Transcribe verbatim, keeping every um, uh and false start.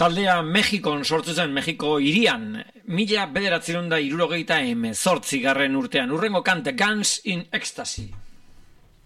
Taldea Mexikon sortu zen, Mexiko hirian, mila bederatzerun da hirurogeita hemezortzi garren urtean, urrengo kante Guns in Ecstasy.